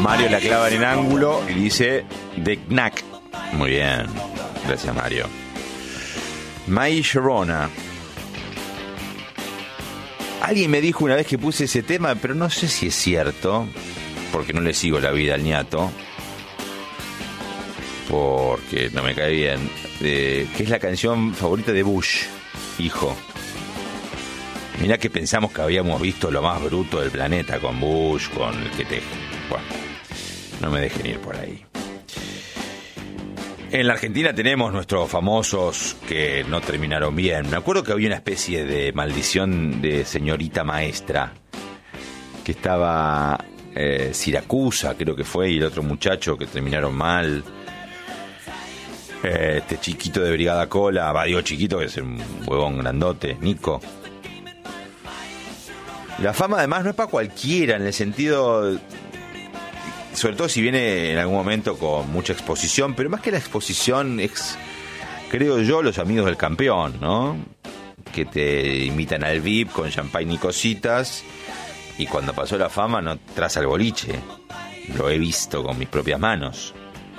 Mario la clava en el ángulo y dice de Knack. Muy bien, gracias Mario. Mai Sharona. Alguien me dijo una vez que puse ese tema, pero no sé si es cierto, porque no le sigo la vida al ñato, porque no me cae bien, que es la canción favorita de Bush, hijo. Mirá que pensamos que habíamos visto lo más bruto del planeta con Bush, con el que te... Bueno, no me dejen ir por ahí. En la Argentina tenemos nuestros famosos que no terminaron bien. Me acuerdo que había una especie de maldición de señorita maestra, que estaba Siracusa, creo que fue, y el otro muchacho que terminaron mal. Este chiquito de Brigada Cola, digo chiquito, que es un huevón grandote, Nico. La fama además no es para cualquiera, en el sentido... Sobre todo si viene en algún momento con mucha exposición, pero más que la exposición es, creo yo, los amigos del campeón, ¿no? Que te invitan al VIP con champagne y cositas, y cuando pasó la fama no traza el boliche. Lo he visto con mis propias manos.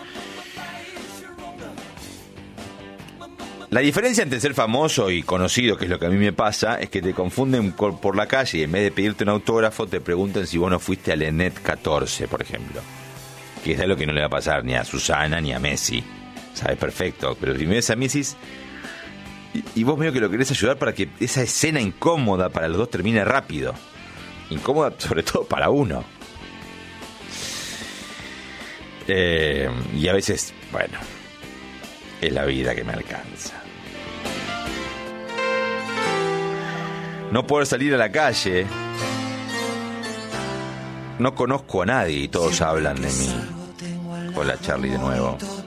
La diferencia entre ser famoso y conocido, que es lo que a mí me pasa, es que te confunden por la calle y en vez de pedirte un autógrafo te preguntan si vos no fuiste al ENET 14, por ejemplo. Que es algo que no le va a pasar ni a Susana ni a Messi. Sabes perfecto, pero si me ves a Messi y vos medio que lo querés ayudar para que esa escena incómoda para los dos termine rápido. Incómoda sobre todo para uno. Y a veces, bueno, es la vida que me alcanza. No poder salir a la calle. No conozco a nadie y todos hablan de mí. Hola Charlie de nuevo.